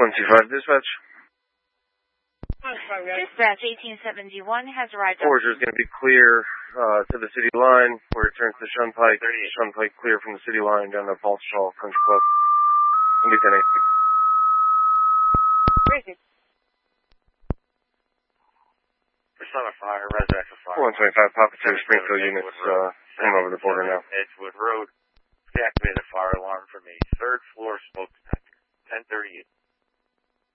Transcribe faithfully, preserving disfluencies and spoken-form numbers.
one two five dispatch. Dispatch eighteen seventy-one has arrived. Forger is going to be clear uh, to the city line where it turns to Shunpike. Shunpike clear from the city line down to Paul Shaw Country Club. Going to be ten eighty-six. Where is it? Persona Fire, residential fire. one twenty-five, Papa two, Springfield units uh, came over the border now. Edgewood Road. Deactivated a fire alarm from a third floor smoke detector. ten thirty-eight.